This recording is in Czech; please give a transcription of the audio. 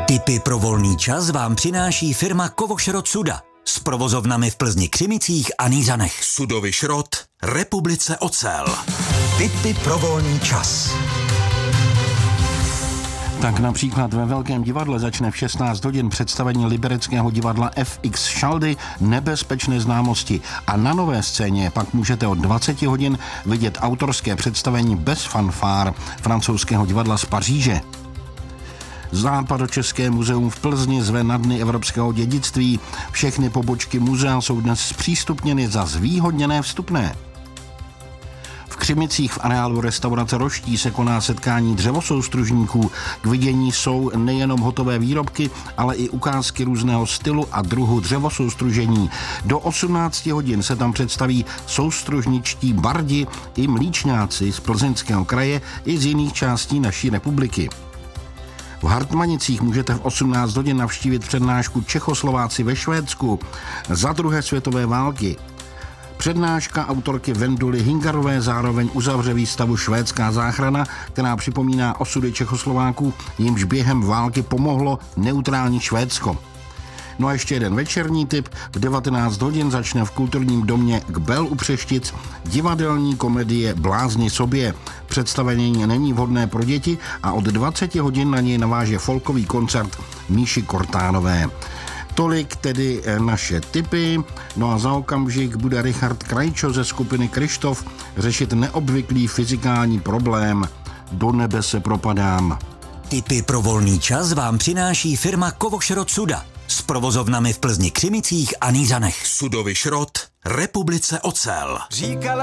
Tipy pro volný čas vám přináší firma Kovošrot Suda s provozovnami v Plzni, Křimicích a Nýřanech. Sudovy šrot, Republice ocel. Tipy pro volný čas. Tak například ve Velkém divadle začne v 16 hodin představení libereckého divadla FX Šaldy Nebezpečné známosti a na Nové scéně pak můžete od 20 hodin vidět autorské představení Bez fanfár francouzského divadla z Paříže. Západočeské muzeum v Plzni zve na Dny evropského dědictví. Všechny pobočky muzea jsou dnes zpřístupněny za zvýhodněné vstupné. V Křimicích v areálu restaurace Roští se koná setkání dřevosoustružníků. K vidění jsou nejenom hotové výrobky, ale i ukázky různého stylu a druhu dřevosoustružení. Do 18 hodin se tam představí soustružničtí bardi i mlýčňáci z Plzeňského kraje i z jiných částí naší republiky. V Hartmanicích můžete v 18 hodin navštívit přednášku Čechoslováci ve Švédsku za druhé světové války. Přednáška autorky Venduly Hingarové zároveň uzavře výstavu Švédská záchrana, která připomíná osudy Čechoslováků, jimž během války pomohlo neutrální Švédsko. No a ještě jeden večerní tip. V 19 hodin začne v kulturním domě Kbel u Přeštic divadelní komedie Blázni sobě. Představení není vhodné pro děti a od 20 hodin na něj naváže folkový koncert Míši Kortánové. Tolik tedy naše tipy. No a za okamžik bude Richard Krajčo ze skupiny Kryštof řešit neobvyklý fyzikální problém. Do nebe se propadám. Tipy pro volný čas vám přináší firma Kovošrot Suda s provozovnami v Plzni, Křimicích a Nýřanech. Sudovy šrot, Republice ocel.